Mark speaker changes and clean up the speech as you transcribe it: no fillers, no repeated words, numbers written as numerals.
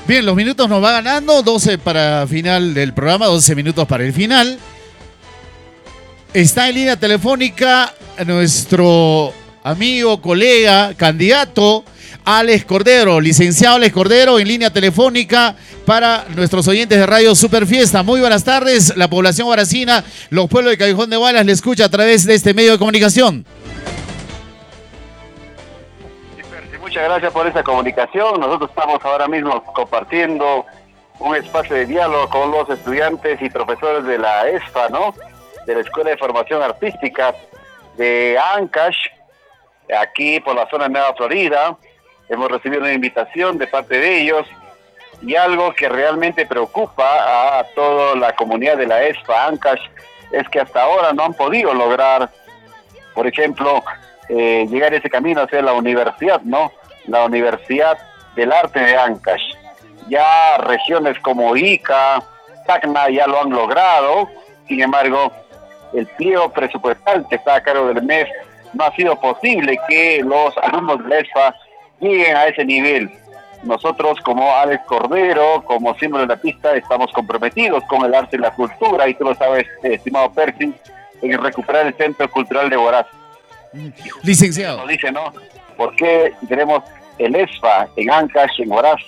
Speaker 1: Bien, los minutos nos va ganando, 12 para final del programa, 12 minutos para el final. Está en línea telefónica nuestro amigo, colega, candidato, Alex Cordero, licenciado Alex Cordero, en línea telefónica para nuestros oyentes de Radio Superfiesta. Muy buenas tardes, la población huaracina, los pueblos de Callejón de Hualas le escucha a través de este medio de comunicación.
Speaker 2: Muchas gracias por esta comunicación. Nosotros estamos ahora mismo compartiendo un espacio de diálogo con los estudiantes y profesores de la ESFA, ¿no? De la Escuela de Formación Artística de Ancash, aquí por la zona de Nueva Florida. Hemos recibido una invitación de parte de ellos y algo que realmente preocupa a toda la comunidad de la ESFA Ancash es que hasta ahora no han podido lograr, por ejemplo, llegar ese camino hacia la universidad, ¿no? La Universidad del Arte de Ancash. Ya regiones como Ica, Tacna ya lo han logrado, sin embargo, el pliego presupuestal que está a cargo del MEF no ha sido posible que los alumnos de la ESFA lleguen a ese nivel. Nosotros como Alex Cordero, como símbolo de la pista, estamos comprometidos con el arte y la cultura, y tú lo sabes, estimado Percy, en recuperar el Centro Cultural de Huaraz.
Speaker 1: Licenciado.
Speaker 2: Nos dice, ¿no? ¿Por qué tenemos el ESFA en Ancash, en Huaraz?